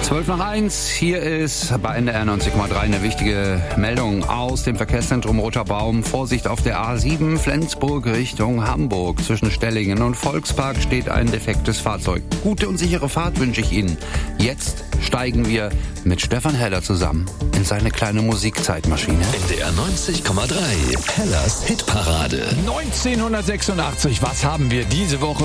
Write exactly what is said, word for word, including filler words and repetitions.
zwölf nach eins, hier ist bei N D R neunzig Komma drei eine wichtige Meldung aus dem Verkehrszentrum Roter Baum. Vorsicht auf der A sieben Flensburg Richtung Hamburg. Zwischen Stellingen und Volkspark steht ein defektes Fahrzeug. Gute und sichere Fahrt wünsche ich Ihnen. Jetzt steigen wir mit Stefan Heller zusammen in seine kleine Musikzeitmaschine. N D R neunzig Komma drei, Hellers Hitparade. neunzehnhundertsechsundachtzig, was haben wir diese Woche